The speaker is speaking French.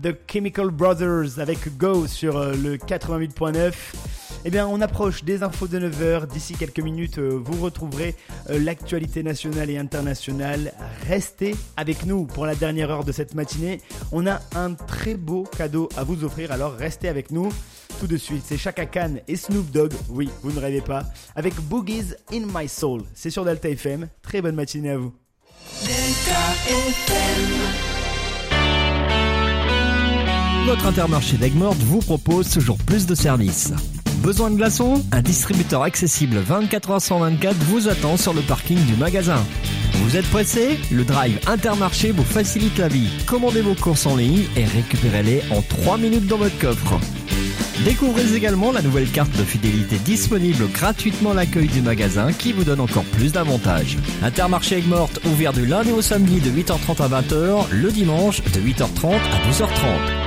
The Chemical Brothers avec Go sur le 88.9. Eh bien, on approche des infos de 9h. D'ici quelques minutes, vous retrouverez l'actualité nationale et internationale. Restez avec nous pour la dernière heure de cette matinée. On a un très beau cadeau à vous offrir, alors restez avec nous. Tout de suite, c'est Chaka Khan et Snoop Dogg, oui, vous ne rêvez pas, avec Boogies in My Soul. C'est sur Delta FM. Très bonne matinée à vous. Delta FM. Votre Intermarché d'Aigues-Mortes vous propose toujours plus de services. Besoin de glaçons ? Un distributeur accessible 24h/24 vous attend sur le parking du magasin. Vous êtes pressé ? Le drive Intermarché vous facilite la vie. Commandez vos courses en ligne et récupérez-les en 3 minutes dans votre coffre. Découvrez également la nouvelle carte de fidélité disponible gratuitement à l'accueil du magasin qui vous donne encore plus d'avantages. Intermarché Aigues-Mortes ouvert du lundi au samedi de 8h30 à 20h, le dimanche de 8h30 à 12h30.